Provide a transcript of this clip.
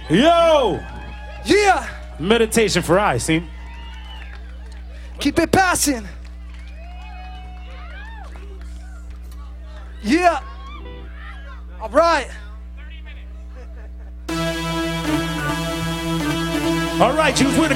Yo! Yeah! Meditation for eyes, see? Keep it passing. Yeah! All right. All right, you was with a